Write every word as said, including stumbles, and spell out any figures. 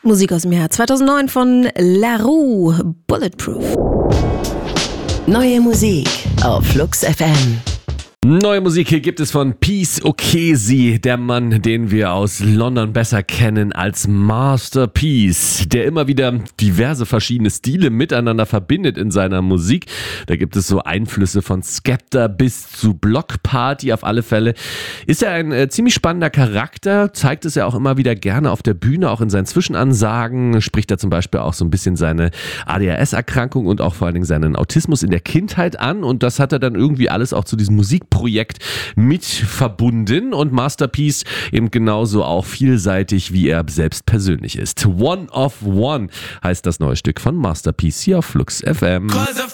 Musik aus dem Jahr zweitausendneun von La Roux, Bulletproof. Neue Musik auf Flux F M. Neue Musik hier gibt es von Peace Okezie, der Mann, den wir aus London besser kennen als Master Peace, der immer wieder diverse verschiedene Stile miteinander verbindet in seiner Musik. Da gibt es so Einflüsse von Skepta bis zu Block Party. Auf alle Fälle ist er ein äh, ziemlich spannender Charakter, zeigt es ja auch immer wieder gerne auf der Bühne, auch in seinen Zwischenansagen, spricht er zum Beispiel auch so ein bisschen seine A D H S-Erkrankung und auch vor allen Dingen seinen Autismus in der Kindheit an, und das hat er dann irgendwie alles auch zu diesem Musikprojekt mit verbunden, und Master Peace eben genauso auch vielseitig, wie er selbst persönlich ist. One of One heißt das neue Stück von Master Peace hier auf Flux F M.